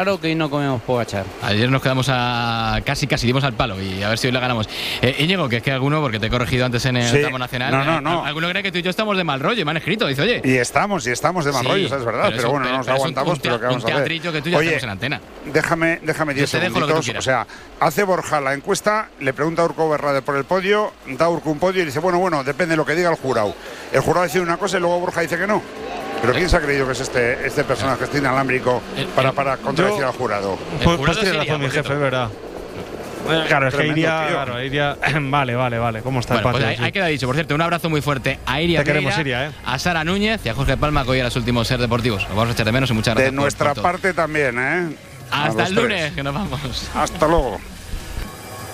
Claro que hoy no comemos Pogachar. Ayer nos quedamos casi dimos al palo y a ver si hoy le ganamos. Íñigo, que es que alguno, porque te he corregido antes en el tramo nacional. No. Alguno cree que tú y yo estamos de mal rollo y me han escrito. Dice, oye. Y estamos de mal rollo, es verdad. Pero bueno, no nos aguantamos, pero ¿qué vamos a hacer? Un teatrillo que tú ya hacemos en antena. Déjame 10 segunditos. O sea, hace Borja la encuesta, le pregunta a Urco Berrade por el podio, da Urco un podio y dice, bueno, depende de lo que diga el jurado. El jurado dice una cosa y luego Borja dice que no. ¿Pero quién se ha creído que es este personaje, este inalámbrico, para contradecir al jurado? Pues tiene razón mi jefe, es verdad. Claro, es que iría. Vale. ¿Cómo está el patio? Pues ahí queda dicho. Por cierto, un abrazo muy fuerte a Iria. Te queremos, Iria, a Sara Núñez y a Jorge Palma, que hoy era los últimos Ser Deportivos. Nos vamos a echar de menos y muchas gracias. De nuestra parte también, ¿eh? Hasta el lunes, que nos vamos. Hasta luego.